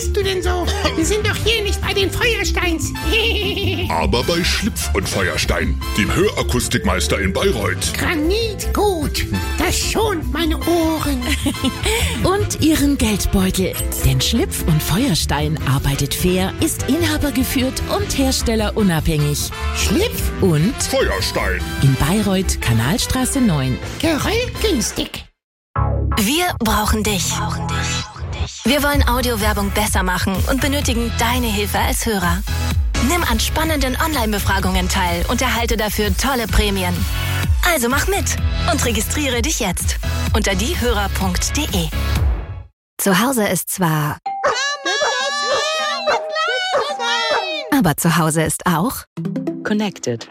bist du denn so? Wir sind doch hier nicht bei den Feuersteins. Aber bei Schlipf und Feuerstein, dem Hörakustikmeister in Bayreuth. Granit, gut. Das schont meine Ohren. Und ihren Geldbeutel. Denn Schlipf und Feuerstein arbeitet fair, ist inhabergeführt und herstellerunabhängig. Schlipf und Feuerstein. In Bayreuth, Kanalstraße 9. Gerollt günstig. Wir brauchen dich. Wir wollen Audiowerbung besser machen und benötigen deine Hilfe als Hörer. Nimm an spannenden Online-Befragungen teil und erhalte dafür tolle Prämien. Also mach mit und registriere dich jetzt unter diehörer.de. Zu Hause ist zwar... Aber zu Hause ist auch... Connected.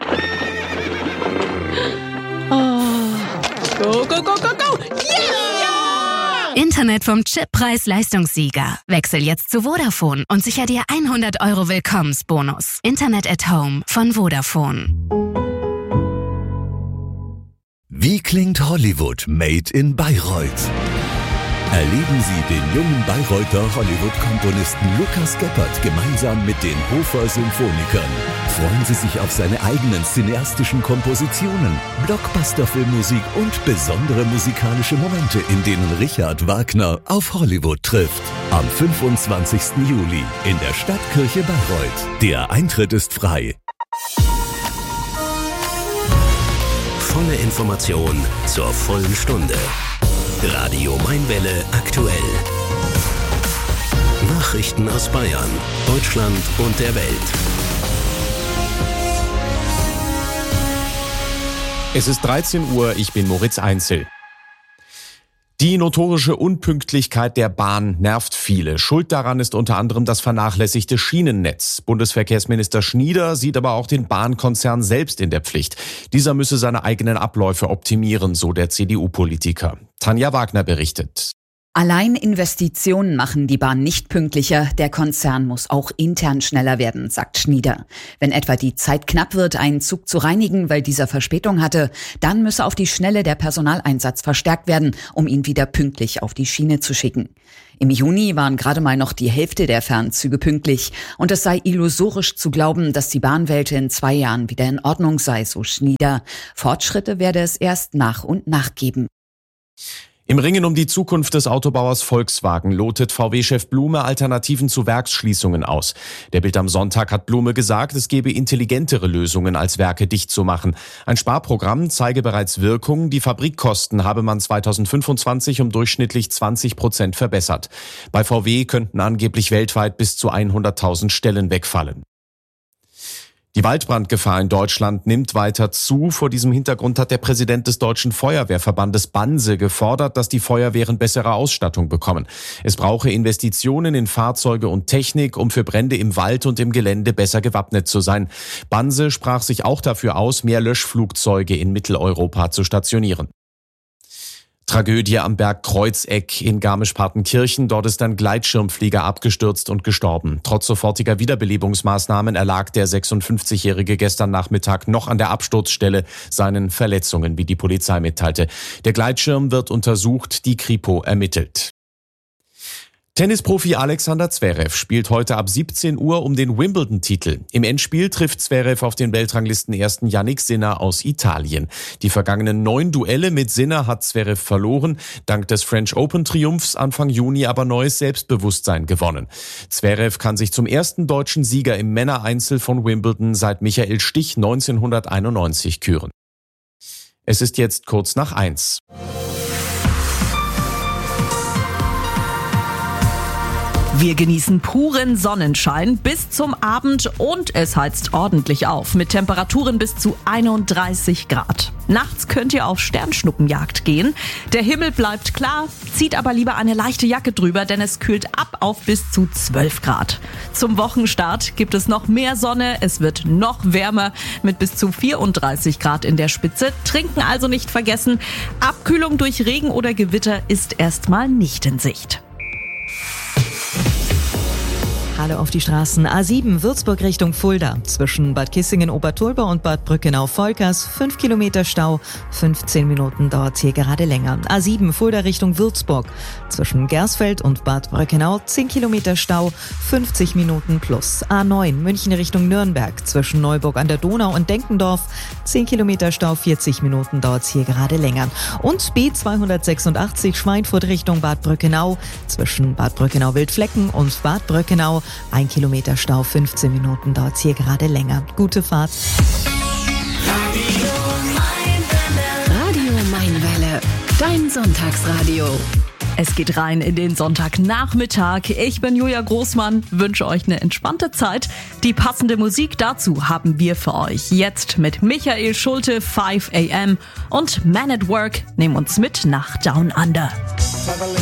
Go, go, go, go, go! Yeah! Internet vom Chip-Preis-Leistungssieger. Wechsel jetzt zu Vodafone und sicher dir 100 € Willkommensbonus. Internet at Home von Vodafone. Wie klingt Hollywood made in Bayreuth? Erleben Sie den jungen Bayreuther Hollywood-Komponisten Lukas Geppert gemeinsam mit den Hofer Symphonikern. Freuen Sie sich auf seine eigenen cineastischen Kompositionen, Blockbuster-Filmmusik und besondere musikalische Momente, in denen Richard Wagner auf Hollywood trifft. Am 25. Juli in der Stadtkirche Bayreuth. Der Eintritt ist frei. Volle Information zur vollen Stunde. Radio Mainwelle aktuell. Nachrichten aus Bayern, Deutschland und der Welt. Es ist 13 Uhr, ich bin Moritz Einzel. Die notorische Unpünktlichkeit der Bahn nervt viele. Schuld daran ist unter anderem das vernachlässigte Schienennetz. Bundesverkehrsminister Schnieder sieht aber auch den Bahnkonzern selbst in der Pflicht. Dieser müsse seine eigenen Abläufe optimieren, so der CDU-Politiker. Tanja Wagner berichtet. Allein Investitionen machen die Bahn nicht pünktlicher. Der Konzern muss auch intern schneller werden, sagt Schnieder. Wenn etwa die Zeit knapp wird, einen Zug zu reinigen, weil dieser Verspätung hatte, dann müsse auf die Schnelle der Personaleinsatz verstärkt werden, um ihn wieder pünktlich auf die Schiene zu schicken. Im Juni waren gerade mal noch die Hälfte der Fernzüge pünktlich. Und es sei illusorisch zu glauben, dass die Bahnwelt in 2 Jahren wieder in Ordnung sei, so Schnieder. Fortschritte werde es erst nach und nach geben. Im Ringen um die Zukunft des Autobauers Volkswagen lotet VW-Chef Blume Alternativen zu Werksschließungen aus. Der Bild am Sonntag hat Blume gesagt, es gebe intelligentere Lösungen, als Werke dicht zu machen. Ein Sparprogramm zeige bereits Wirkung. Die Fabrikkosten habe man 2025 um durchschnittlich 20% verbessert. Bei VW könnten angeblich weltweit bis zu 100.000 Stellen wegfallen. Die Waldbrandgefahr in Deutschland nimmt weiter zu. Vor diesem Hintergrund hat der Präsident des Deutschen Feuerwehrverbandes Banse gefordert, dass die Feuerwehren bessere Ausstattung bekommen. Es brauche Investitionen in Fahrzeuge und Technik, um für Brände im Wald und im Gelände besser gewappnet zu sein. Banse sprach sich auch dafür aus, mehr Löschflugzeuge in Mitteleuropa zu stationieren. Tragödie am Berg Kreuzeck in Garmisch-Partenkirchen. Dort ist ein Gleitschirmflieger abgestürzt und gestorben. Trotz sofortiger Wiederbelebungsmaßnahmen erlag der 56-Jährige gestern Nachmittag noch an der Absturzstelle seinen Verletzungen, wie die Polizei mitteilte. Der Gleitschirm wird untersucht, die Kripo ermittelt. Tennisprofi Alexander Zverev spielt heute ab 17 Uhr um den Wimbledon-Titel. Im Endspiel trifft Zverev auf den Weltranglistenersten Jannik Sinner aus Italien. Die vergangenen 9 Duelle mit Sinner hat Zverev verloren, dank des French Open-Triumphs Anfang Juni aber neues Selbstbewusstsein gewonnen. Zverev kann sich zum ersten deutschen Sieger im Männereinzel von Wimbledon seit Michael Stich 1991 küren. Es ist jetzt kurz nach 1. Wir genießen puren Sonnenschein bis zum Abend und es heizt ordentlich auf mit Temperaturen bis zu 31 Grad. Nachts könnt ihr auf Sternschnuppenjagd gehen. Der Himmel bleibt klar, zieht aber lieber eine leichte Jacke drüber, denn es kühlt ab auf bis zu 12 Grad. Zum Wochenstart gibt es noch mehr Sonne, es wird noch wärmer mit bis zu 34 Grad in der Spitze. Trinken also nicht vergessen. Abkühlung durch Regen oder Gewitter ist erstmal nicht in Sicht. Alle auf die Straßen. A7 Würzburg Richtung Fulda. Zwischen Bad Kissingen-Obertolba und Bad Brückenau-Volkers 5 Kilometer Stau. 15 Minuten dauert hier gerade länger. A7 Fulda Richtung Würzburg. Zwischen Gersfeld und Bad Brückenau 10 Kilometer Stau. 50 Minuten plus. A9 München Richtung Nürnberg. Zwischen Neuburg an der Donau und Denkendorf 10 Kilometer Stau. 40 Minuten dauert hier gerade länger. Und B286 Schweinfurt Richtung Bad Brückenau. Zwischen Bad Brückenau-Wildflecken und Bad Brückenau 1 Kilometer Stau, 15 Minuten dauert hier gerade länger. Gute Fahrt. Radio Mainwelle, dein Sonntagsradio. Es geht rein in den Sonntagnachmittag. Ich bin Julia Großmann, wünsche euch eine entspannte Zeit. Die passende Musik dazu haben wir für euch. Jetzt mit Michael Schulte, 5 AM und Man at Work nehmen uns mit nach Down Under.